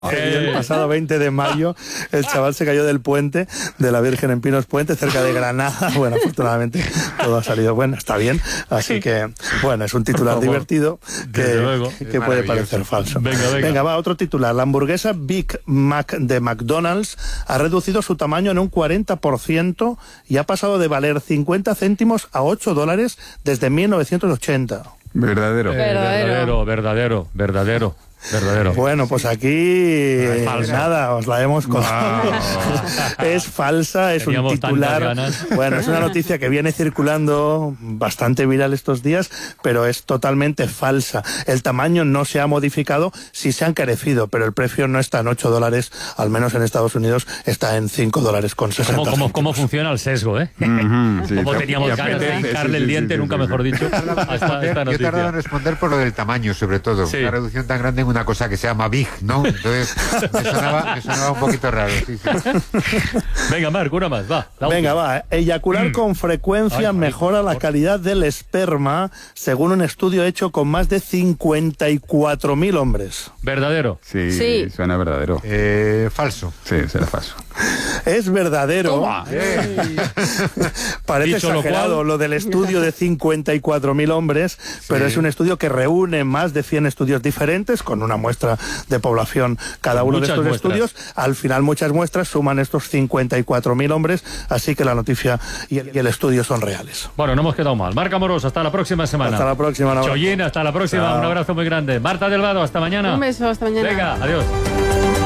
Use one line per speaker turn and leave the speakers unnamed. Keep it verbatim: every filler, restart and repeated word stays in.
El pasado veinte de mayo el chaval se cayó del puente de la Virgen en Pinos Puente, cerca de Granada. Bueno, afortunadamente todo ha salido bueno, está bien. Así que, bueno, es un titular divertido que, que puede parecer falso.
Venga, venga.
Venga, va, otro titular. La hamburguesa Big Mac de McDonald's ha reducido su tamaño en un cuarenta por ciento y ha pasado de valer cincuenta céntimos a ocho dólares desde mil novecientos ochenta.
Verdadero.
Eh, verdadero, verdadero, verdadero. Verdadero.
Bueno, pues aquí
falsa.
nada, os la hemos contado. No. Es falsa, es
Teníamos
un titular. Bueno, es una noticia que viene circulando bastante viral estos días, pero es totalmente falsa. El tamaño no se ha modificado, sí se ha encarecido, pero el precio no está en ocho dólares, al menos en Estados Unidos está en cinco dólares con sesenta.
¿Cómo, cómo, ¿Cómo funciona el sesgo, eh?
Uh-huh, sí,
Como teníamos ganas de hincarle el diente, nunca mejor dicho, a esta, esta
Yo he tardado en
noticia.
responder por lo del tamaño, sobre todo.
Sí.
Una reducción tan grande en una cosa que se llama Big, ¿no? Entonces me sonaba, me sonaba un poquito raro. Sí, sí.
Venga, Marc, una más, va.
Venga, va. Eyacular mm. con frecuencia ay, mejora ay, la calidad del esperma, según un estudio hecho con más de cincuenta y cuatro mil hombres.
¿Verdadero?
Sí,
sí.
Suena verdadero.
Eh, falso.
Sí, será falso.
Es verdadero.
Eh.
Parece
Dicho
exagerado lo, cual, lo del estudio de cincuenta y cuatro mil hombres, sí. pero es un estudio que reúne más de cien estudios diferentes, con una muestra de población cada uno de estos muestras. estudios. Al final muchas muestras suman estos cincuenta y cuatro mil hombres, así que la noticia y el, y el estudio son reales.
Bueno, no hemos quedado mal. Marc Amorós, hasta la próxima semana.
Hasta la próxima.
Chollín, hasta la próxima. Chao. Un abrazo muy grande. Marta Delgado, hasta mañana.
Un beso, hasta mañana.
Venga, adiós.